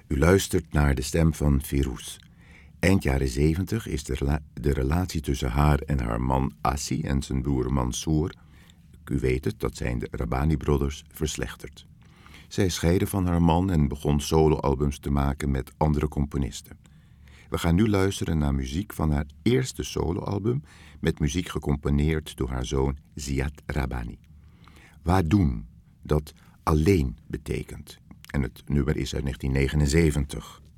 U luistert naar de stem van Firuz. Eind jaren 70 is de relatie tussen haar en haar man Assi en zijn broer Mansour, u weet het, dat zijn de Rabbani Brothers, verslechterd. Zij scheidde van haar man en begon soloalbums te maken met andere componisten. We gaan nu luisteren naar muziek van haar eerste soloalbum, met muziek gecomponeerd door haar zoon Ziad Rabbani. Wadoen, dat alleen betekent. En het nummer is uit 1979.